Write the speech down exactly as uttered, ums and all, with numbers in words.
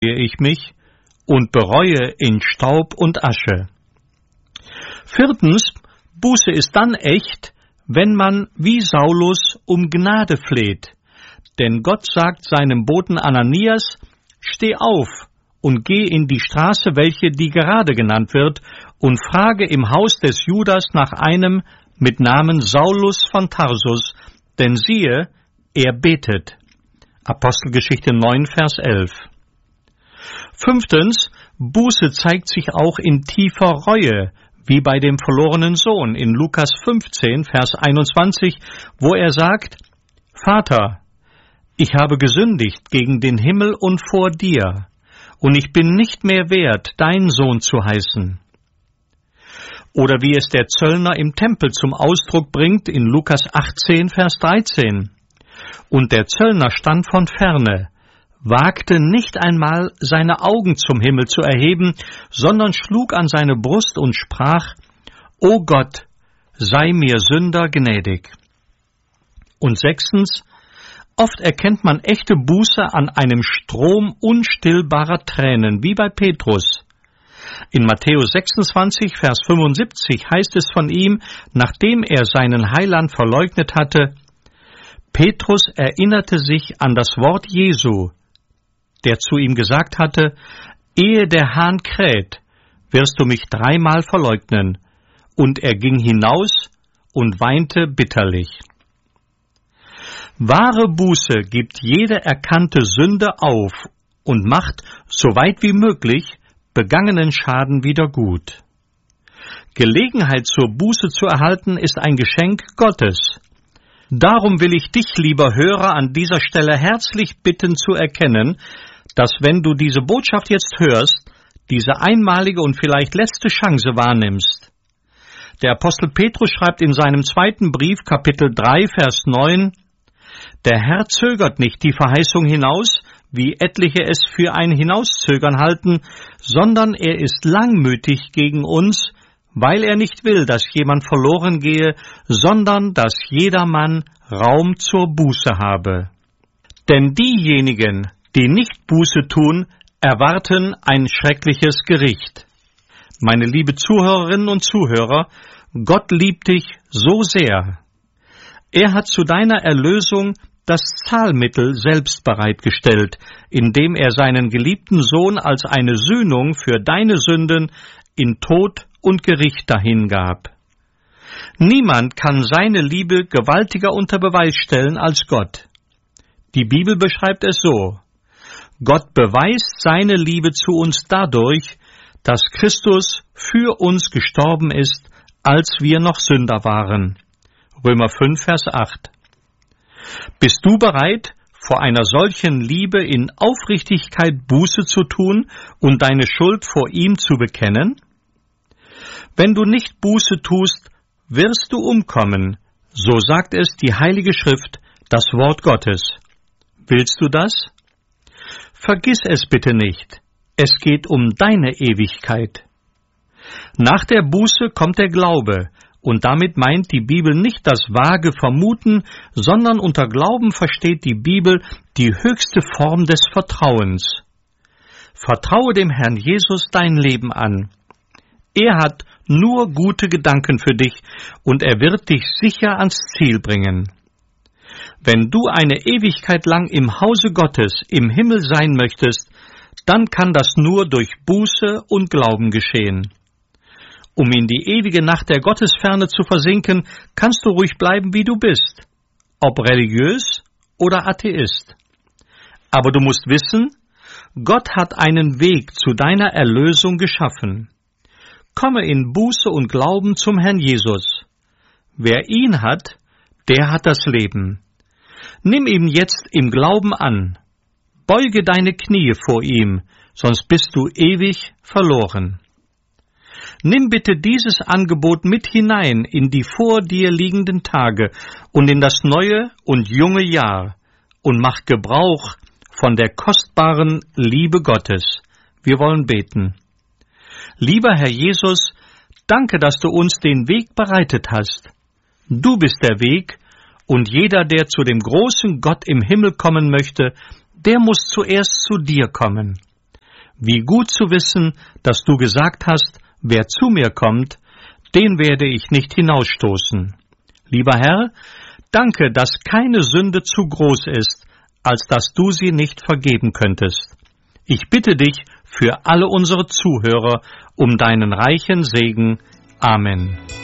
ich mich und bereue in Staub und Asche. Viertens, Buße ist dann echt, wenn man wie Saulus um Gnade fleht. Denn Gott sagt seinem Boten Ananias, steh auf und geh in die Straße, welche die Gerade genannt wird, und frage im Haus des Judas nach einem mit Namen Saulus von Tarsus, denn siehe, er betet. Apostelgeschichte neun, Vers elf. Fünftens, Buße zeigt sich auch in tiefer Reue, wie bei dem verlorenen Sohn in Lukas fünfzehn, Vers einundzwanzig, wo er sagt, Vater, ich habe gesündigt gegen den Himmel und vor dir, und ich bin nicht mehr wert, dein Sohn zu heißen. Oder wie es der Zöllner im Tempel zum Ausdruck bringt in Lukas achtzehn, Vers dreizehn. Und der Zöllner stand von ferne, wagte nicht einmal seine Augen zum Himmel zu erheben, sondern schlug an seine Brust und sprach, O Gott, sei mir Sünder gnädig. Und sechstens, oft erkennt man echte Buße an einem Strom unstillbarer Tränen, wie bei Petrus. In Matthäus sechsundzwanzig, Vers fünfundsiebzig heißt es von ihm, nachdem er seinen Heiland verleugnet hatte, Petrus erinnerte sich an das Wort Jesu, der zu ihm gesagt hatte, ehe der Hahn kräht, wirst du mich dreimal verleugnen. Und er ging hinaus und weinte bitterlich. Wahre Buße gibt jede erkannte Sünde auf und macht, so weit wie möglich, begangenen Schaden wieder gut. Gelegenheit zur Buße zu erhalten, ist ein Geschenk Gottes. Darum will ich dich, lieber Hörer, an dieser Stelle herzlich bitten zu erkennen, dass wenn du diese Botschaft jetzt hörst, diese einmalige und vielleicht letzte Chance wahrnimmst. Der Apostel Petrus schreibt in seinem zweiten Brief, Kapitel drei, Vers neun, Der Herr zögert nicht die Verheißung hinaus, wie etliche es für ein Hinauszögern halten, sondern er ist langmütig gegen uns, weil er nicht will, dass jemand verloren gehe, sondern dass jedermann Raum zur Buße habe. Denn diejenigen, die nicht Buße tun, erwarten ein schreckliches Gericht. Meine liebe Zuhörerinnen und Zuhörer, Gott liebt dich so sehr. Er hat zu deiner Erlösung das Zahlmittel selbst bereitgestellt, indem er seinen geliebten Sohn als eine Sühnung für deine Sünden in Tod und Gericht dahingab. Niemand kann seine Liebe gewaltiger unter Beweis stellen als Gott. Die Bibel beschreibt es so: Gott beweist seine Liebe zu uns dadurch, dass Christus für uns gestorben ist, als wir noch Sünder waren. Römer fünf, Vers acht. Bist du bereit, vor einer solchen Liebe in Aufrichtigkeit Buße zu tun und deine Schuld vor ihm zu bekennen? Wenn du nicht Buße tust, wirst du umkommen, so sagt es die Heilige Schrift, das Wort Gottes. Willst du das? Vergiss es bitte nicht, es geht um deine Ewigkeit. Nach der Buße kommt der Glaube, und damit meint die Bibel nicht das vage Vermuten, sondern unter Glauben versteht die Bibel die höchste Form des Vertrauens. Vertraue dem Herrn Jesus dein Leben an. Er hat nur gute Gedanken für dich, und er wird dich sicher ans Ziel bringen. Wenn du eine Ewigkeit lang im Hause Gottes, im Himmel sein möchtest, dann kann das nur durch Buße und Glauben geschehen. Um in die ewige Nacht der Gottesferne zu versinken, kannst du ruhig bleiben, wie du bist, ob religiös oder Atheist. Aber du musst wissen, Gott hat einen Weg zu deiner Erlösung geschaffen. Komme in Buße und Glauben zum Herrn Jesus. Wer ihn hat, der hat das Leben. Nimm ihn jetzt im Glauben an. Beuge deine Knie vor ihm, sonst bist du ewig verloren. Nimm bitte dieses Angebot mit hinein in die vor dir liegenden Tage und in das neue und junge Jahr und mach Gebrauch von der kostbaren Liebe Gottes. Wir wollen beten. Lieber Herr Jesus, danke, dass du uns den Weg bereitet hast. Du bist der Weg, und jeder, der zu dem großen Gott im Himmel kommen möchte, der muss zuerst zu dir kommen. Wie gut zu wissen, dass du gesagt hast, wer zu mir kommt, den werde ich nicht hinausstoßen. Lieber Herr, danke, dass keine Sünde zu groß ist, als dass du sie nicht vergeben könntest. Ich bitte dich für alle unsere Zuhörer um deinen reichen Segen. Amen.